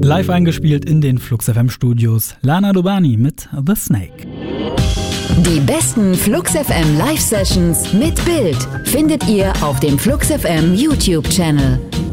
Live eingespielt in den Flux FM Studios. Lana Dobani mit The Snake. Die besten Flux FM Live Sessions mit Bild findet ihr auf dem Flux FM YouTube Channel.